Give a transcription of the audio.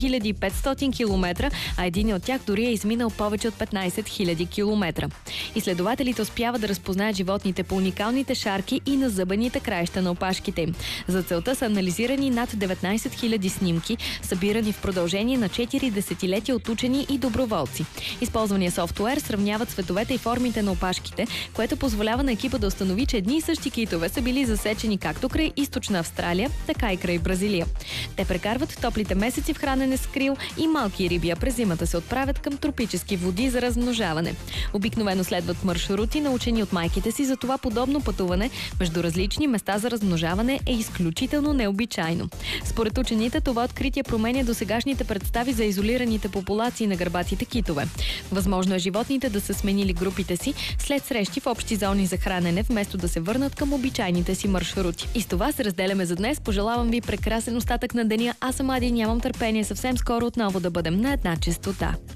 1500 км, а един от тях дори е изминал повече от 15 000 км. Изследователите успяват да разпознаят животните по уникалните шарки и на зъбените краища на опашките им. За целта са анализирани над 19 000 снимки, събирани в продължение на 4 десетилетия от учени и доброволци. Използвания софтуер сравнява цветовете и формите на опашките, което позволява на екипа да установи, че едни и същи китове са били засечени както край източна Австралия, така и край Бразилия. Те прекарват топлите месеци в хранене с крил и малки риби, а през зимата се отправят към тропически води за размножаване. Обикновено следват маршрути, научени от майките си, затова подобно пътуване между различни места за размножаване е изключително необичайно. Според учените, това откритие променя досегашните представи за изолираните популации на гърбатите китове. Възможно е животните да са сменили групите си след срещи в общи зони за хранене, вместо да се върнат към обичайните си маршрути. И с това се разделяме за днес. Пожелавам ви прекрасен остатък на деня. Аз съм Ади, нямам търпение съвсем скоро отново да бъдем на една честота.